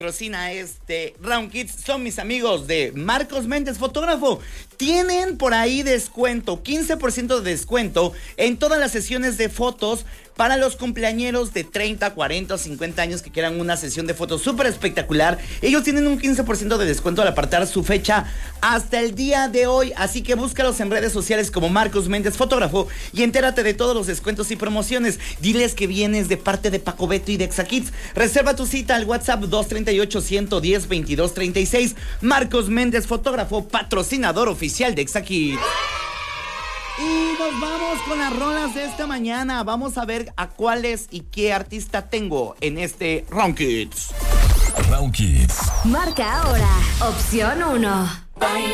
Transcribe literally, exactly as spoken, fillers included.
Patrocina este Round Kids son mis amigos de Marcos Méndez, fotógrafo. Tienen por ahí descuento, quince por ciento de descuento en todas las sesiones de fotos para los cumpleañeros de treinta, cuarenta o cincuenta años que quieran una sesión de fotos súper espectacular. Ellos tienen un quince por ciento de descuento al apartar su fecha hasta el día de hoy. Así que búscalos en redes sociales como Marcos Méndez, fotógrafo, y entérate de todos los descuentos y promociones. Diles que vienes de parte de Paco Beto y de Exakids. Reserva tu cita al WhatsApp dos tres ocho, uno uno cero, veintidós treinta y seis. Marcos Méndez, fotógrafo, patrocinador oficial de Exakids. Y nos vamos con las rolas de esta mañana. Vamos a ver a cuáles y qué artista tengo en este Round Kids. Round Kids. Marca ahora, opción uno.